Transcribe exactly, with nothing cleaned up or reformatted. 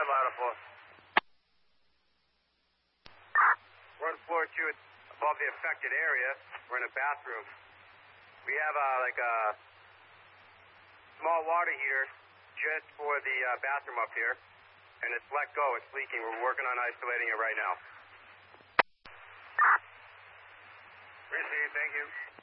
ahead, ladder four. We're on floor two, it's above the affected area. We're in a bathroom. We have uh, like a small water heater just for the uh, bathroom up here, and it's let go. It's leaking. We're working on isolating it right now. Receive, thank you.